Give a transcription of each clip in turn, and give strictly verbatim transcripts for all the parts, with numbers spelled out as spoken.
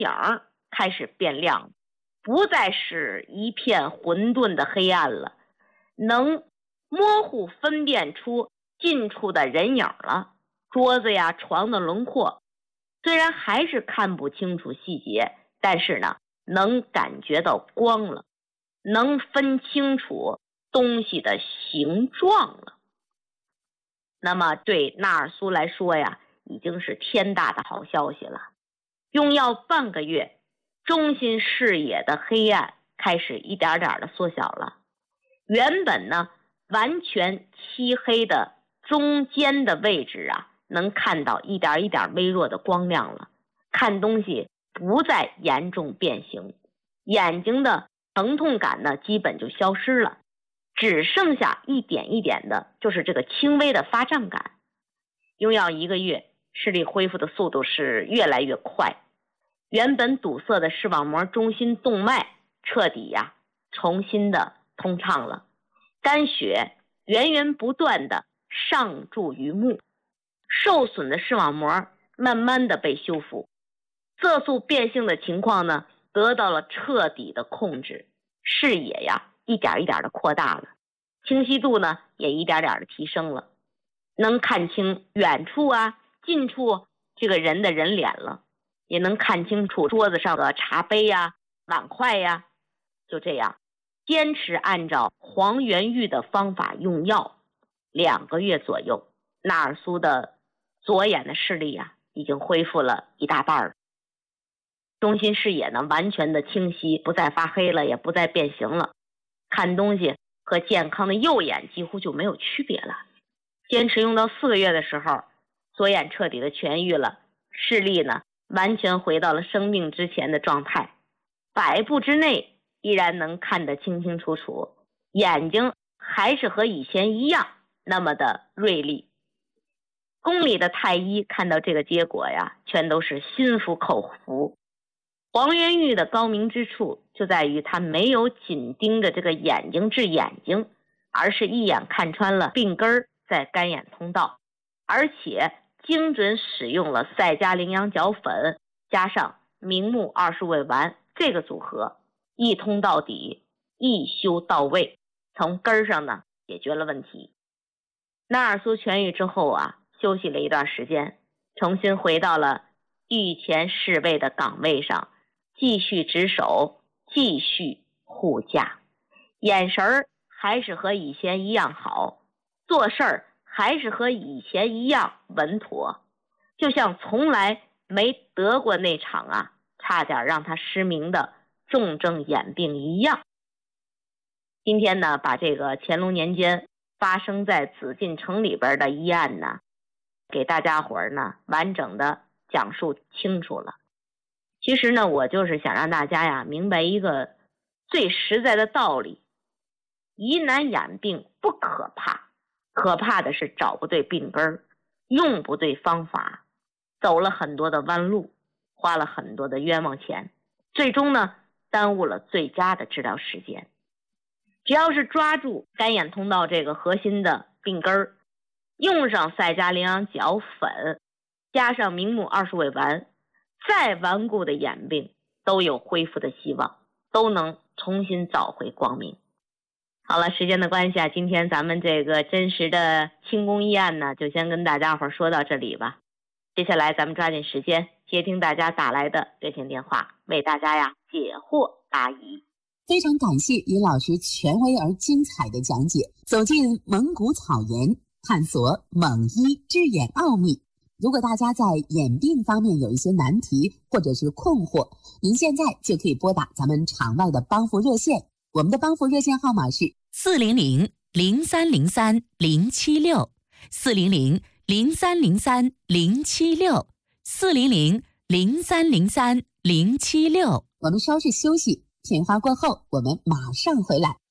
影开始变亮，不再是一片混沌的黑暗了，能模糊分辨出近处的人影了。桌子呀、床的轮廓虽然还是看不清楚细节，但是呢，能感觉到光了，能分清楚东西的形状了。那么对纳尔苏来说呀，已经是天大的好消息了。用药半个月，中心视野的黑暗开始一点点的缩小了。原本呢，完全漆黑的中间的位置啊，能看到一点一点微弱的光亮了。看东西不再严重变形，眼睛的疼痛感呢，基本就消失了，只剩下一点一点的，就是这个轻微的发胀感。用药一个月，视力恢复的速度是越来越快，原本堵塞的视网膜中心动脉彻底呀、啊、重新的通畅了，肝血源源不断的上注于目，受损的视网膜慢慢的被修复，色素变性的情况呢得到了彻底的控制，视野呀一点一点的扩大了，清晰度呢也一点点的提升了，能看清远处啊近处这个人的人脸了，也能看清楚桌子上的茶杯呀、碗筷呀。就这样坚持按照黄元玉的方法用药，两个月左右，纳尔苏的左眼的视力啊已经恢复了一大半了，中心视野呢完全的清晰，不再发黑了，也不再变形了，看东西和健康的右眼几乎就没有区别了。坚持用到四个月的时候，左眼彻底的痊愈了，视力呢完全回到了生病之前的状态，百步之内依然能看得清清楚楚，眼睛还是和以前一样那么的锐利。宫里的太医看到这个结果呀，全都是心服口服。黄元玉的高明之处就在于他没有紧盯着这个眼睛治眼睛，而是一眼看穿了病根在肝眼通道，而且精准使用了赛加羚羊角粉加上明目二十味丸这个组合，一通到底，一修到位，从根上呢解决了问题。纳尔苏痊愈之后啊，休息了一段时间，重新回到了御前侍卫的岗位上，继续值守，继续护驾，眼神还是和以前一样好，做事儿还是和以前一样稳妥，就像从来没得过那场啊差点让他失明的重症眼病一样。今天呢，把这个乾隆年间发生在紫禁城里边的医案呢，给大家伙儿呢完整的讲述清楚了。其实呢，我就是想让大家呀明白一个最实在的道理，疑难眼病不可怕，可怕的是找不对病根，用不对方法，走了很多的弯路，花了很多的冤枉钱，最终呢耽误了最佳的治疗时间。只要是抓住肝眼通道这个核心的病根，用上赛加羚羊角粉加上明目二十味丸，再顽固的眼病都有恢复的希望，都能重新找回光明。好了，时间的关系啊，今天咱们这个真实的清宫医案呢，就先跟大家伙说到这里吧。接下来咱们抓紧时间接听大家打来的热线电话，为大家呀解惑答疑。 非常感谢李老师权威而精彩的讲解，走进蒙古草原，探索蒙医治眼奥秘。如果大家在眼病方面有一些难题或者是困惑，您现在就可以拨打咱们场外的帮扶热线，我们的帮扶热线号码是四零零零三零三零七六，四零零零三零三零七六，四零零零三零三零七六。 我们稍事休息，片花过后，我们马上回来。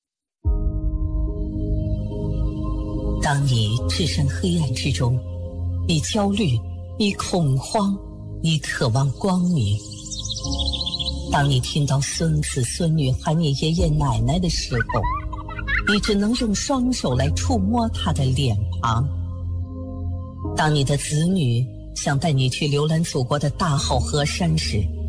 当你置身黑暗之中，你焦虑，你恐慌，你渴望光明。当你听到孙子孙女喊你爷爷奶奶的时候，你只能用双手来触摸他的脸庞。当你的子女想带你去浏览祖国的大好河山时，